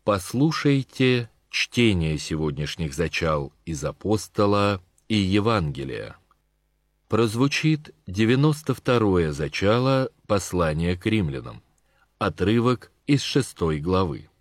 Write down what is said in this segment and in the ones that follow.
Послушайте чтение сегодняшних зачал из Апостола и Евангелия. Прозвучит 92-е зачало послания к римлянам, отрывок из 6 главы.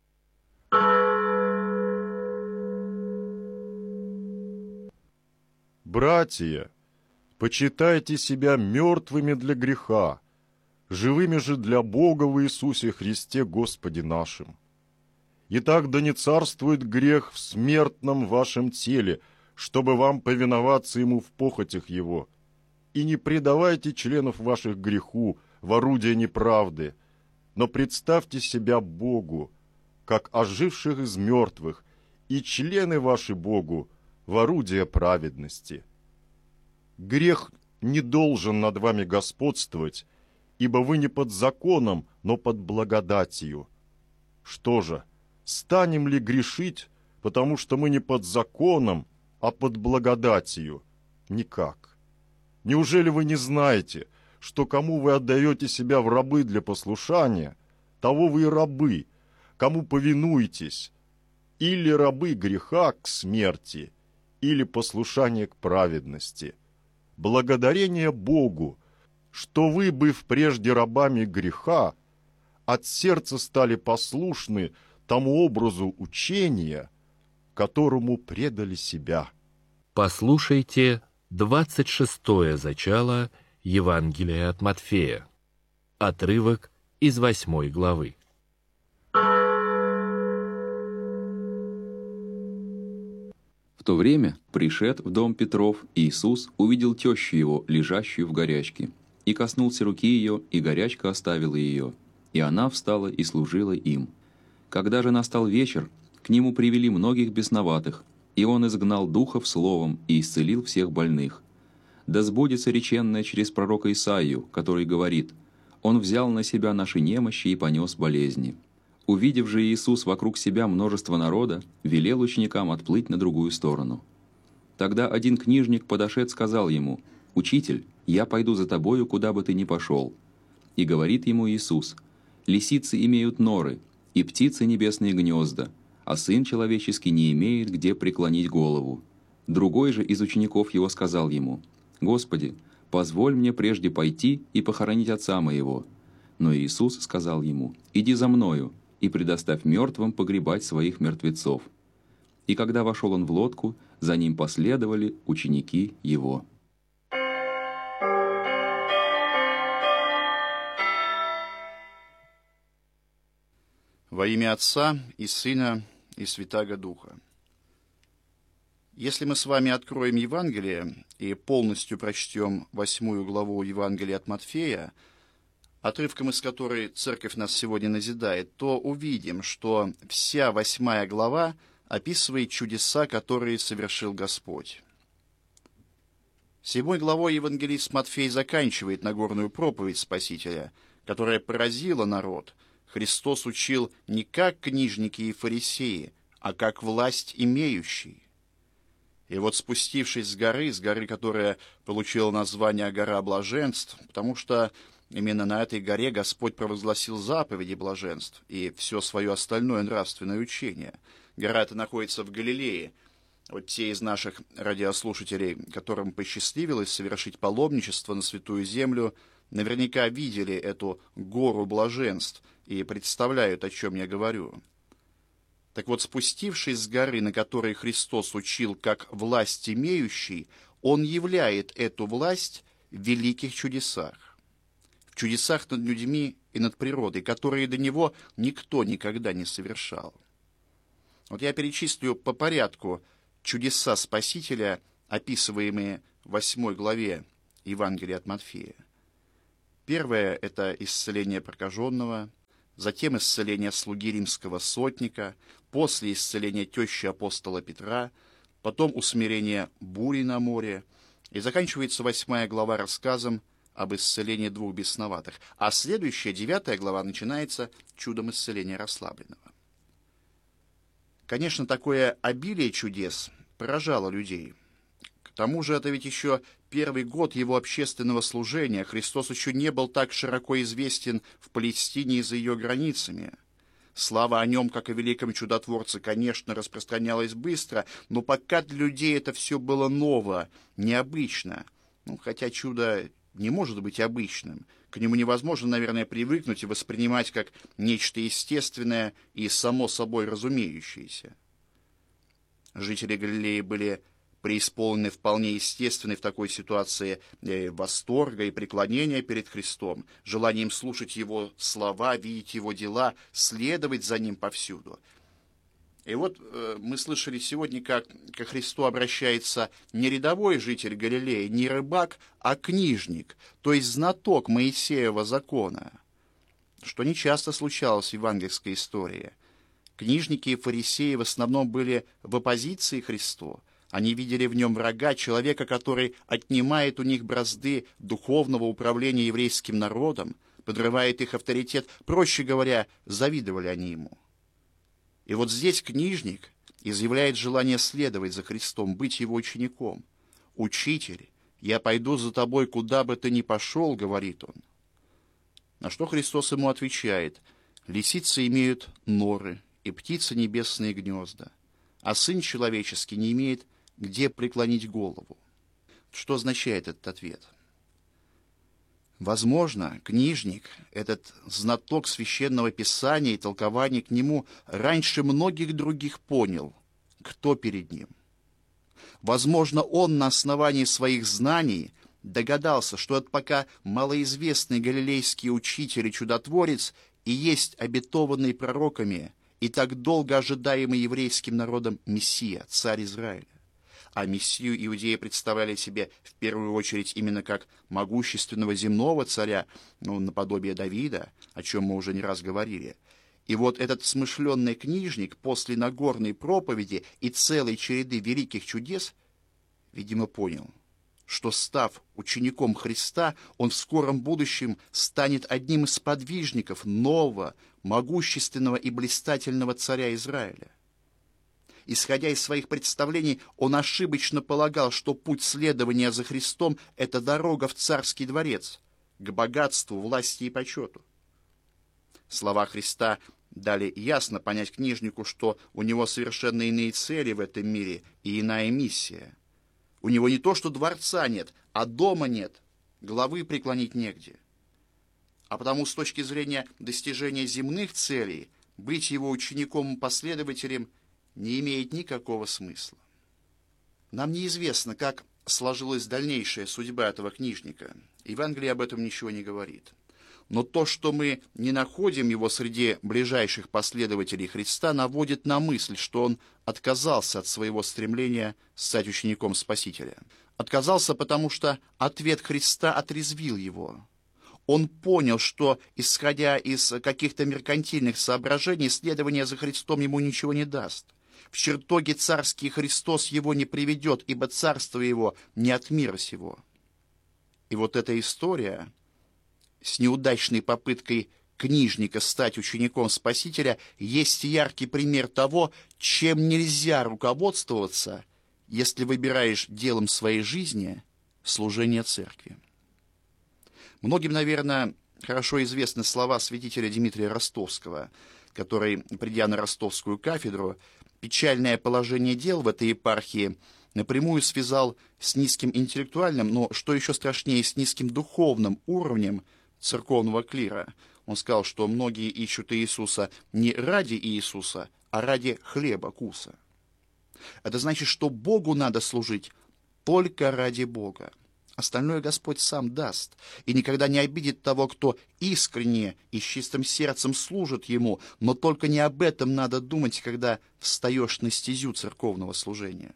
«Братья, почитайте себя мертвыми для греха, живыми же для Бога в Иисусе Христе Господе нашим. Итак, да не царствует грех в смертном вашем теле, чтобы вам повиноваться ему в похотях его. И не предавайте членов ваших греху в орудие неправды, но представьте себя Богу, как оживших из мертвых, и члены ваши Богу в орудие праведности. Грех не должен над вами господствовать, ибо вы не под законом, но под благодатью. Что же, станем ли грешить, потому что мы не под законом, а под благодатью? Никак. Неужели вы не знаете, что кому вы отдаете себя в рабы для послушания, того вы и рабы, кому повинуетесь, или рабы греха к смерти, или послушание к праведности? Благодарение Богу, что вы, быв прежде рабами греха, от сердца стали послушны тому образу учения, которому предали себя». Послушайте 26-е зачало Евангелия от Матфея, отрывок из 8 главы. В то время, пришед в дом Петров, Иисус увидел тещу его, лежащую в горячке, и коснулся руки ее, и горячка оставила ее, и она встала и служила им. Когда же настал вечер, к нему привели многих бесноватых, и он изгнал духов словом и исцелил всех больных. Да сбудется реченное через пророка Исаию, который говорит: «Он взял на себя наши немощи и понес болезни». Увидев же Иисус вокруг себя множество народа, велел ученикам отплыть на другую сторону. Тогда один книжник, подошед, сказал ему: «Учитель, я пойду за тобою, куда бы ты ни пошел». И говорит ему Иисус: «Лисицы имеют норы, и птицы небесные гнезда, а Сын Человеческий не имеет где преклонить голову». Другой же из учеников его сказал ему: «Господи, позволь мне прежде пойти и похоронить отца моего». Но Иисус сказал ему: «Иди за мною, и предоставь мертвым погребать своих мертвецов». И когда вошел он в лодку, за ним последовали ученики его. Во имя Отца и Сына и Святаго Духа. Если мы с вами откроем Евангелие и полностью прочтем 8 главу Евангелия от Матфея, отрывком из которой Церковь нас сегодня назидает, то увидим, что вся 8 глава описывает чудеса, которые совершил Господь. 7 главой евангелист Матфей заканчивает Нагорную проповедь Спасителя, которая поразила народ. Христос учил не как книжники и фарисеи, а как власть имеющий. И вот, спустившись с горы, которая получила название «Гора блаженств», потому что именно на этой горе Господь провозгласил заповеди блаженств и все свое остальное нравственное учение. Гора эта находится в Галилее. Вот те из наших радиослушателей, которым посчастливилось совершить паломничество на Святую Землю, наверняка видели эту гору блаженств и представляют, о чем я говорю. Так вот, спустившись с горы, на которой Христос учил как власть имеющий, Он являет эту власть в великих чудесах. В чудесах над людьми и над природой, которые до Него никто никогда не совершал. Вот я перечислю по порядку чудеса Спасителя, описываемые в 8 главе Евангелия от Матфея. Первое – это исцеление прокаженного, затем исцеление слуги римского сотника, после исцеления тещи апостола Петра, потом усмирение бури на море, и заканчивается 8 глава рассказом об исцелении 2 бесноватых, а следующая, 9 глава, начинается чудом исцеления расслабленного. Конечно, такое обилие чудес поражало людей. К тому же это ведь еще первый год его общественного служения. Христос еще не был так широко известен в Палестине и за ее границами. Слава о нем, как о великом чудотворце, конечно, распространялась быстро, но пока для людей это все было ново, необычно. Хотя чудо не может быть обычным. К нему невозможно, наверное, привыкнуть и воспринимать как нечто естественное и само собой разумеющееся. Жители Галилеи были преисполнены вполне естественной в такой ситуации восторга и преклонения перед Христом, желанием слушать Его слова, видеть Его дела, следовать за Ним повсюду. И вот мы слышали сегодня, как ко Христу обращается не рядовой житель Галилеи, не рыбак, а книжник, то есть знаток Моисеева закона, что нечасто случалось в евангельской истории. Книжники и фарисеи в основном были в оппозиции Христу. Они видели в нем врага, человека, который отнимает у них бразды духовного управления еврейским народом, подрывает их авторитет. Проще говоря, завидовали они ему. И вот здесь книжник изъявляет желание следовать за Христом, быть его учеником. «Учитель, я пойду за тобой, куда бы ты ни пошел», — говорит он. На что Христос ему отвечает: «Лисицы имеют норы, и птицы небесные гнезда, а Сын Человеческий не имеет где преклонить голову». Что означает этот ответ? Возможно, книжник, этот знаток священного писания и толкования к нему, раньше многих других понял, кто перед ним. Возможно, он на основании своих знаний догадался, что это пока малоизвестный галилейский учитель и чудотворец и есть обетованный пророками и так долго ожидаемый еврейским народом Мессия, царь Израиля. А Мессию иудеи представляли себе в первую очередь именно как могущественного земного царя, наподобие Давида, о чем мы уже не раз говорили. И вот этот смышленный книжник после Нагорной проповеди и целой череды великих чудес, видимо, понял, что, став учеником Христа, он в скором будущем станет одним из сподвижников нового, могущественного и блистательного царя Израиля. Исходя из своих представлений, он ошибочно полагал, что путь следования за Христом — это дорога в царский дворец, к богатству, власти и почету. Слова Христа дали ясно понять книжнику, что у него совершенно иные цели в этом мире и иная миссия. У него не то, что дворца нет, а дома нет, головы преклонить негде. А потому с точки зрения достижения земных целей быть его учеником и последователем не имеет никакого смысла. Нам неизвестно, как сложилась дальнейшая судьба этого книжника. Евангелие об этом ничего не говорит. Но то, что мы не находим его среди ближайших последователей Христа, наводит на мысль, что он отказался от своего стремления стать учеником Спасителя. Отказался, потому что ответ Христа отрезвил его. Он понял, что, исходя из каких-то меркантильных соображений, следование за Христом ему ничего не даст. В чертоге царский Христос его не приведет, ибо царство его не от мира сего. И вот эта история с неудачной попыткой книжника стать учеником Спасителя есть яркий пример того, чем нельзя руководствоваться, если выбираешь делом своей жизни служение церкви. Многим, наверное, хорошо известны слова святителя Дмитрия Ростовского, который, придя на ростовскую кафедру, печальное положение дел в этой епархии напрямую связал с низким интеллектуальным, но, что еще страшнее, с низким духовным уровнем церковного клира. Он сказал, что многие ищут Иисуса не ради Иисуса, а ради хлеба куса. Это значит, что Богу надо служить только ради Бога. Остальное Господь сам даст и никогда не обидит того, кто искренне и с чистым сердцем служит Ему, но только не об этом надо думать, когда встаешь на стезю церковного служения.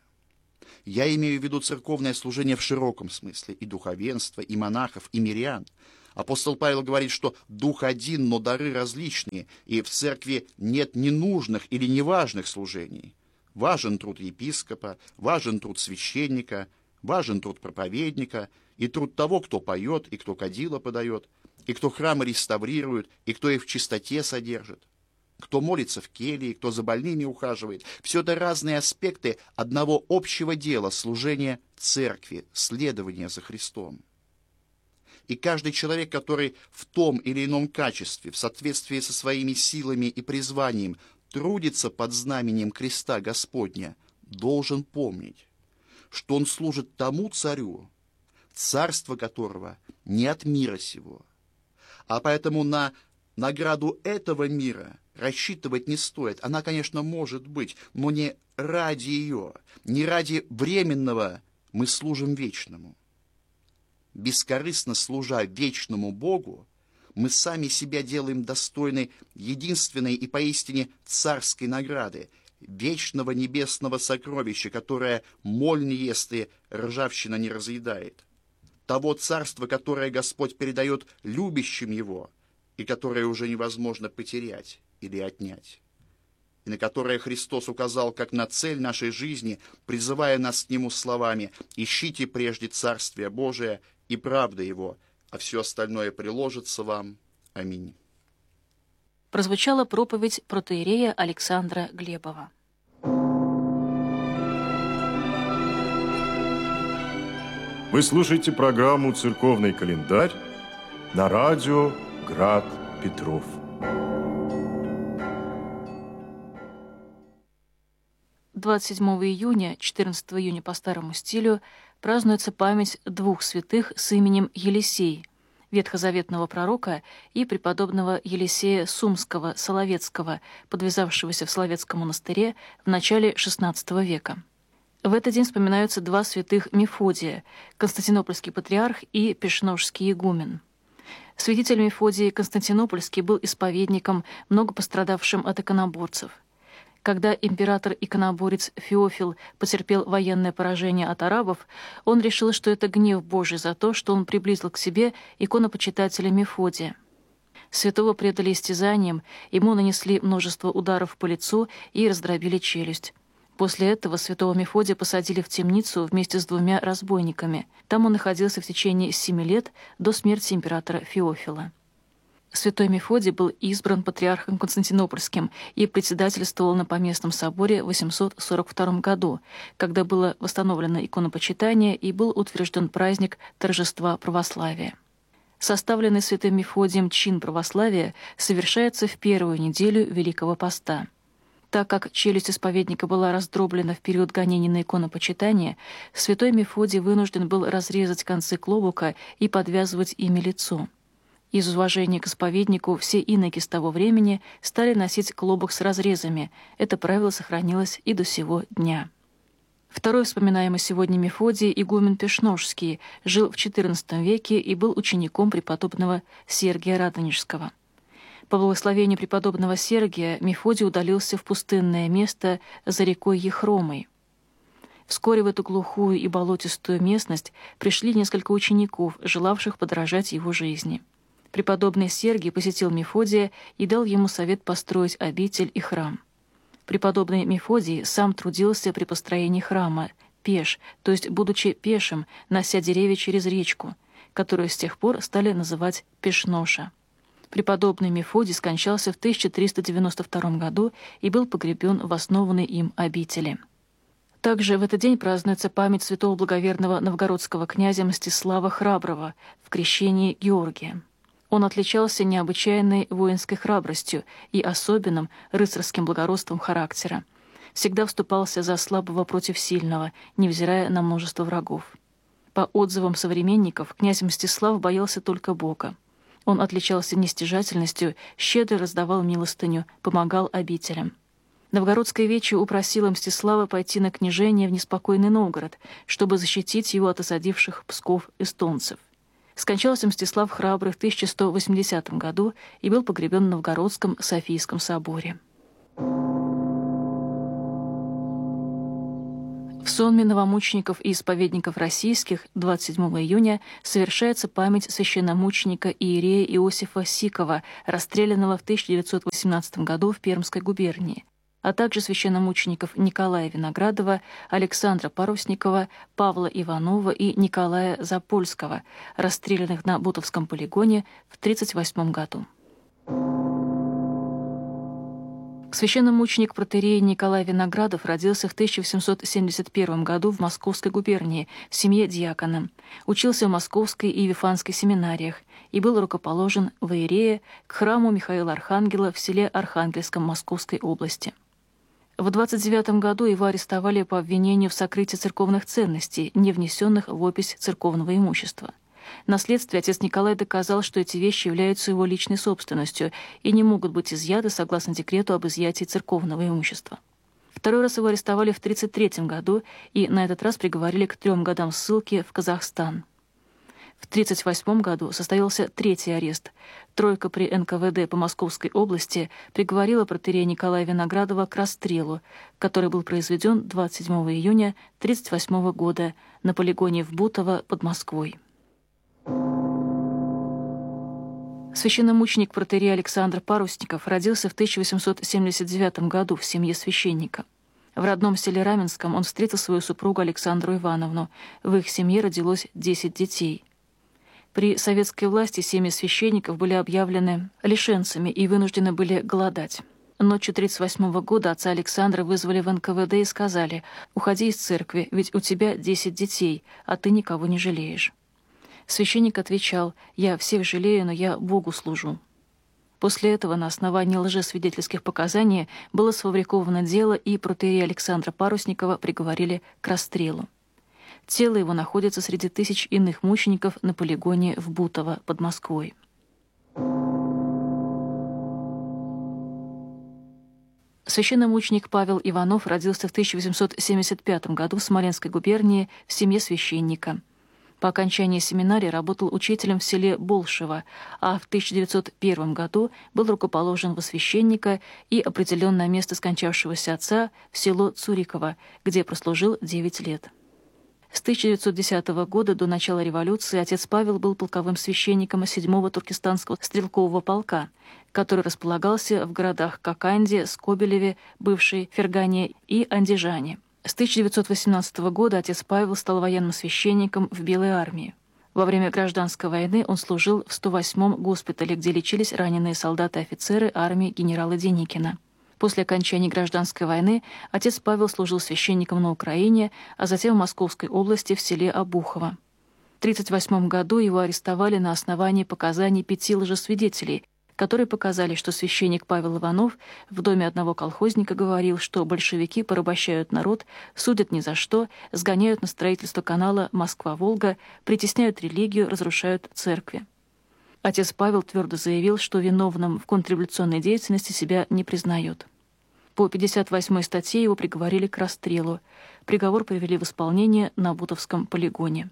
Я имею в виду церковное служение в широком смысле, и духовенство, и монахов, и мирян. Апостол Павел говорит, что дух один, но дары различные, и в церкви нет ненужных или неважных служений. Важен труд епископа, важен труд священника, важен труд проповедника, и труд того, кто поет, и кто кадило подает, и кто храмы реставрирует, и кто их в чистоте содержит, кто молится в келье, кто за больными ухаживает. Все это разные аспекты одного общего дела — служения церкви, следования за Христом. И каждый человек, который в том или ином качестве, в соответствии со своими силами и призванием, трудится под знаменем креста Господня, должен помнить, что он служит тому царю, царство которого не от мира сего. А поэтому на награду этого мира рассчитывать не стоит. Она, конечно, может быть, но не ради ее, не ради временного мы служим вечному. Бескорыстно служа вечному Богу, мы сами себя делаем достойны единственной и поистине царской награды, вечного небесного сокровища, которое моль не ест и ржавчина не разъедает. Того царства, которое Господь передает любящим Его, и которое уже невозможно потерять или отнять, и на которое Христос указал как на цель нашей жизни, призывая нас к Нему словами: «Ищите прежде Царствие Божие и правды Его, а все остальное приложится вам». Аминь. Прозвучала проповедь протоиерея Александра Глебова. Вы слушаете программу «Церковный календарь» на радио «Град Петров». июня, 14 июня по старому стилю, празднуется память двух святых с именем Елисей, ветхозаветного пророка и преподобного Елисея Сумского, Соловецкого, подвязавшегося в Соловецком монастыре в начале XVI века. В этот день вспоминаются два святых Мефодия, константинопольский патриарх и пешножский игумен. Святитель Мефодий Константинопольский был исповедником, много пострадавшим от иконоборцев. Когда император-иконоборец Феофил потерпел военное поражение от арабов, он решил, что это гнев Божий за то, что он приблизил к себе иконопочитателя Мефодия. Святого предали истязаниям, ему нанесли множество ударов по лицу и раздробили челюсть. После этого святого Мефодия посадили в темницу вместе с двумя разбойниками. Там он находился в течение 7 лет до смерти императора Феофила. Святой Мефодий был избран патриархом Константинопольским и председательствовал на Поместном соборе в 842 году, когда было восстановлено иконопочитание и был утвержден праздник торжества православия. Составленный святым Мефодием чин православия совершается в первую неделю Великого Поста. Так как челюсть исповедника была раздроблена в период гонений на иконопочитание, святой Мефодий вынужден был разрезать концы клобука и подвязывать ими лицо. Из уважения к исповеднику все иноки с того времени стали носить клобук с разрезами. Это правило сохранилось и до сего дня. Второй вспоминаемый сегодня Мефодий, игумен Пешножский, жил в XIV веке и был учеником преподобного Сергия Радонежского. По благословению преподобного Сергия Мефодий удалился в пустынное место за рекой Ехромой. Вскоре в эту глухую и болотистую местность пришли несколько учеников, желавших подражать его жизни. Преподобный Сергий посетил Мефодия и дал ему совет построить обитель и храм. Преподобный Мефодий сам трудился при построении храма, пеш, то есть будучи пешим, нося деревья через речку, которую с тех пор стали называть Пешноша. Преподобный Мефодий скончался в 1392 году и был погребен в основанной им обители. Также в этот день празднуется память святого благоверного новгородского князя Мстислава Храброго в крещении Георгия. Он отличался необычайной воинской храбростью и особенным рыцарским благородством характера. Всегда вступался за слабого против сильного, невзирая на множество врагов. По отзывам современников, князь Мстислав боялся только Бога. Он отличался нестяжательностью, щедро раздавал милостыню, помогал обителям. Новгородское вече упросило Мстислава пойти на княжение в неспокойный Новгород, чтобы защитить его от осадивших Псков эстонцев. Скончался Мстислав Храбрый в 1180 году и был погребен в Новгородском Софийском соборе. В сонме новомучеников и исповедников российских 27 июня совершается память священномученика иерея Иосифа Сикова, расстрелянного в 1918 году в Пермской губернии, а также священномучеников Николая Виноградова, Александра Парусникова, Павла Иванова и Николая Запольского, расстрелянных на Бутовском полигоне в 1938 году. Священномученик протоиерей Николай Виноградов родился в 1871 году в Московской губернии в семье дьякона. Учился в Московской и Вифанской семинариях и был рукоположен в иерее к храму Михаила Архангела в селе Архангельском Московской области. В 29 году его арестовали по обвинению в сокрытии церковных ценностей, не внесенных в опись церковного имущества. На следствии отец Николай доказал, что эти вещи являются его личной собственностью и не могут быть изъяты согласно декрету об изъятии церковного имущества. Второй раз его арестовали в 1933 году и на этот раз приговорили к 3 годам ссылки в Казахстан. В 1938 году состоялся третий арест. Тройка при НКВД по Московской области приговорила протоиерея Николая Виноградова к расстрелу, который был произведен 27 июня 1938 года на полигоне в Бутово под Москвой. Священномученик протоиерей Александр Парусников родился в 1879 году в семье священника. В родном селе Раменском он встретил свою супругу Александру Ивановну. В их семье родилось 10 детей. При советской власти семьи священников были объявлены лишенцами и вынуждены были голодать. Ночью 1938 года отца Александра вызвали в НКВД и сказали: «Уходи из церкви, ведь у тебя 10 детей, а ты никого не жалеешь». Священник отвечал: «Я всех жалею, но я Богу служу». После этого на основании лжесвидетельских показаний было сфабриковано дело, и протоиерея Александра Парусникова приговорили к расстрелу. Тело его находится среди тысяч иных мучеников на полигоне в Бутово под Москвой. Священномученик Павел Иванов родился в 1875 году в Смоленской губернии в семье священника. По окончании семинарии работал учителем в селе Болшево, а в 1901 году был рукоположен во священника и определен на место скончавшегося отца в село Цуриково, где прослужил 9 лет. С 1910 года до начала революции отец Павел был полковым священником 7-го Туркестанского стрелкового полка, который располагался в городах Коканде, Скобелеве, бывшей Фергане и Андижане. С 1918 года отец Павел стал военным священником в Белой армии. Во время гражданской войны он служил в 108-м госпитале, где лечились раненые солдаты и офицеры армии генерала Деникина. После окончания гражданской войны отец Павел служил священником на Украине, а затем в Московской области в селе Обухово. В 1938 году его арестовали на основании показаний 5 лжесвидетелей, которые показали, что священник Павел Иванов в доме одного колхозника говорил, что большевики порабощают народ, судят ни за что, сгоняют на строительство канала Москва-Волга, притесняют религию, разрушают церкви. Отец Павел твердо заявил, что виновным в контрреволюционной деятельности себя не признает. По 58-й статье его приговорили к расстрелу. Приговор привели в исполнение на Бутовском полигоне.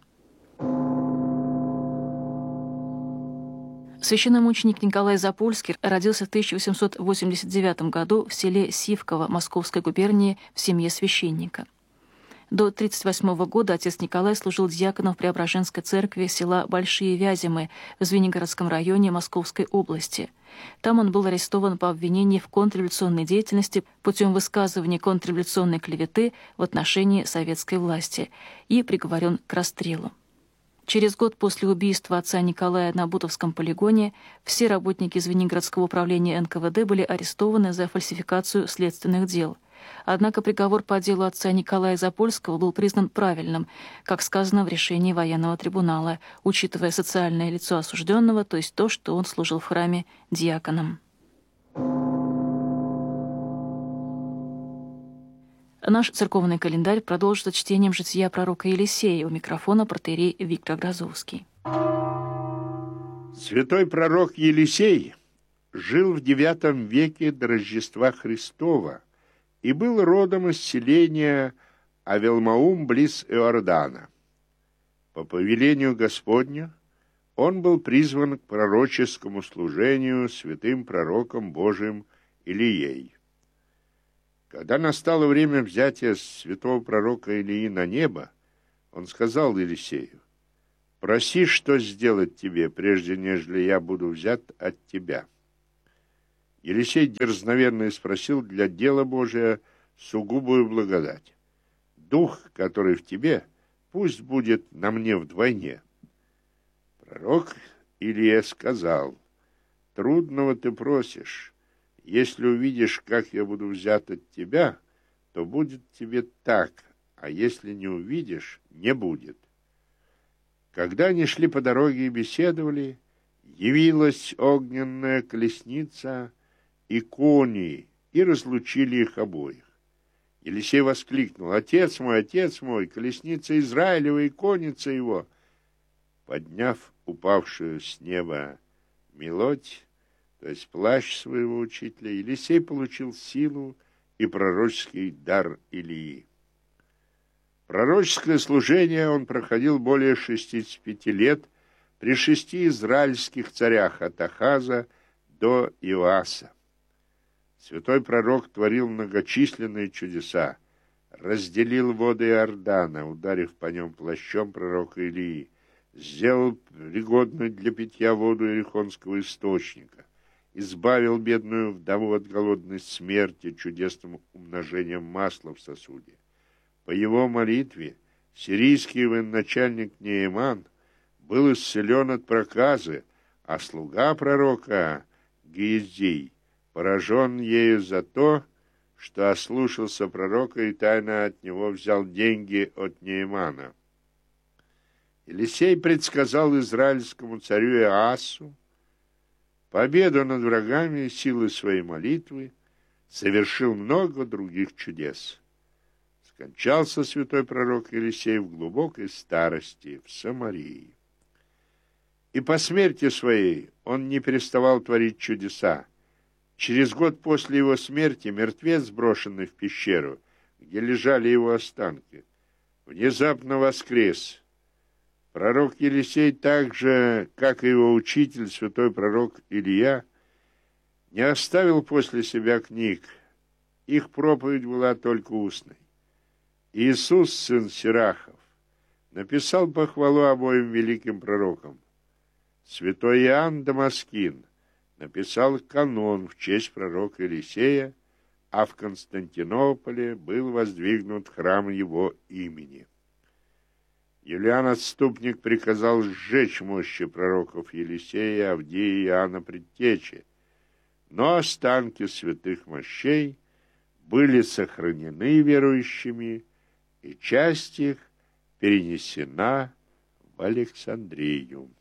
Священномученик Николай Запольский родился в 1889 году в селе Сивково Московской губернии в семье священника. До 1938 года отец Николай служил дьяконом в Преображенской церкви села Большие Вяземы в Звенигородском районе Московской области. Там он был арестован по обвинению в контрреволюционной деятельности путем высказывания контрреволюционной клеветы в отношении советской власти и приговорен к расстрелу. Через год после убийства отца Николая на Бутовском полигоне все работники Звенигородского управления НКВД были арестованы за фальсификацию следственных дел. Однако приговор по делу отца Николая Запольского был признан правильным, как сказано в решении военного трибунала, учитывая социальное лицо осужденного, то есть то, что он служил в храме диаконом. Наш церковный календарь продолжится чтением жития пророка Елисея. У микрофона протоиерей Виктор Грозовский. Святой пророк Елисей жил в IX веке до Рождества Христова и был родом из селения Авелмаум близ Иордана. По повелению Господню он был призван к пророческому служению святым пророком Божиим Илией. Когда настало время взятия святого пророка Илии на небо, он сказал Елисею: «Проси, что сделать тебе, прежде нежели я буду взят от тебя». Елисей дерзновенно спросил для дела Божия сугубую благодать: «Дух, который в тебе, пусть будет на мне вдвойне». Пророк Илия сказал: «Трудного ты просишь. Если увидишь, как я буду взят от тебя, то будет тебе так, а если не увидишь, не будет». Когда они шли по дороге и беседовали, явилась огненная колесница и кони, и разлучили их обоих. Елисей воскликнул: отец мой, колесница Израилева и конница его!» Подняв упавшую с неба мелодь, то есть плащ своего учителя, Елисей получил силу и пророческий дар Илии. Пророческое служение он проходил более 65 лет при 6 израильских царях от Ахаза до Иоаса. Святой пророк творил многочисленные чудеса, разделил воды Иордана, ударив по нем плащом пророка Илии, сделал пригодной для питья воду Иерихонского источника, избавил бедную вдову от голодной смерти чудесным умножением масла в сосуде. По его молитве сирийский военачальник Нееман был исцелен от проказы, а слуга пророка Гиездей поражен ею за то, что ослушался пророка и тайно от него взял деньги от Неемана. Елисей предсказал израильскому царю Иоасу победу над врагами силой своей молитвы, совершил много других чудес. Скончался святой пророк Елисей в глубокой старости в Самарии. И по смерти своей он не переставал творить чудеса. Через год после его смерти мертвец, брошенный в пещеру, где лежали его останки, внезапно воскрес. Пророк Елисей, так же, как и его учитель, святой пророк Илия, не оставил после себя книг. Их проповедь была только устной. Иисус, сын Сирахов, написал похвалу обоим великим пророкам. Святой Иоанн Дамаскин написал канон в честь пророка Елисея, а в Константинополе был воздвигнут храм его имени. Юлиан Отступник приказал сжечь мощи пророков Елисея, Авдея и Иоанна Предтечи, но останки святых мощей были сохранены верующими, и часть их перенесена в Александрию.